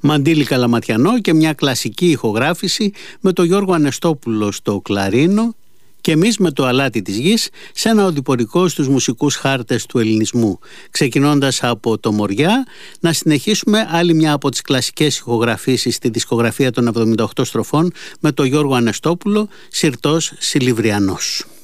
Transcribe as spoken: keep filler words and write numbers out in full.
Μαντίλη Καλαματιανό και μια κλασική ηχογράφηση με τον Γιώργο Ανεστόπουλο στο κλαρίνο και εμείς με το αλάτι της γης σε ένα οδηπορικό στους μουσικούς χάρτες του ελληνισμού. Ξεκινώντας από το Μοριά, να συνεχίσουμε άλλη μια από τις κλασικές ηχογραφήσεις στη δισκογραφία των εβδομήντα οκτώ στροφών με τον Γιώργο Ανεστόπουλο, Συρτός Σιλιβριανός.